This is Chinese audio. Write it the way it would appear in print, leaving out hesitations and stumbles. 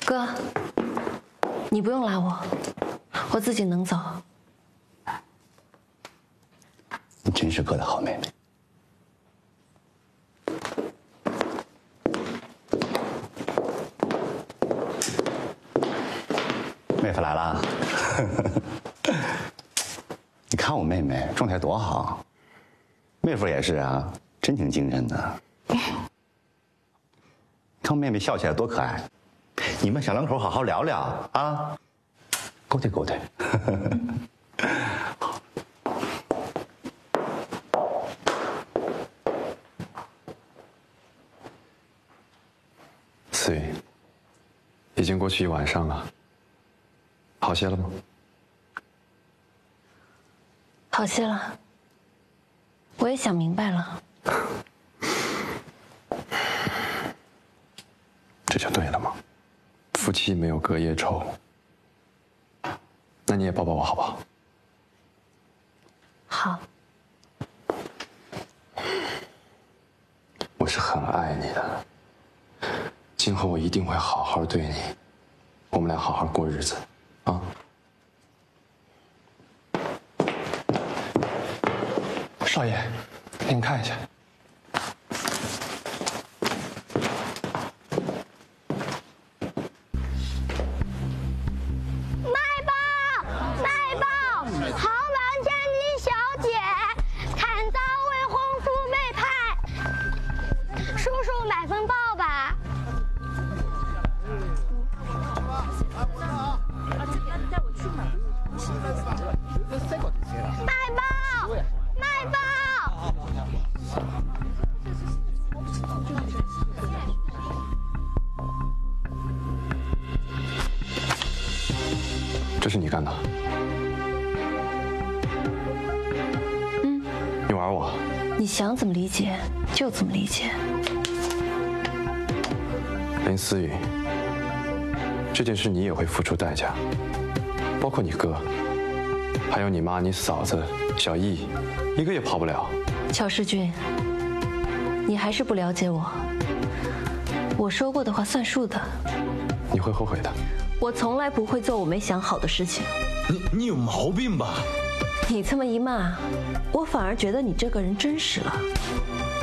哥，你不用拉我，我自己能走。 你真是哥的好妹妹。妹夫来了，你看我妹妹状态多好，妹夫也是啊，真挺精神的。看我妹妹笑起来多可爱，你们小两口好好聊聊啊，勾搭勾搭。 思雨，已经过去1晚上了，好些了吗？ 好些了，我也想明白了。 这就对了嘛，夫妻没有隔夜仇。那你也抱抱我好不好？ 好。 我是很爱你的，今后我一定会好好对你，我们俩好好过日子，啊。少爷，您看一下。这是你干的？你玩我？ 你想怎么理解就怎么理解。 林思雨，这件事你也会付出代价，包括你哥，还有你妈、你嫂子、小易，一个也跑不了。 乔世俊，你还是不了解我。我说过的话算数的。 你会后悔的。 我从来不会做我没想好的事情。 你有毛病吧？ 你这么一骂，我反而觉得你这个人真实了。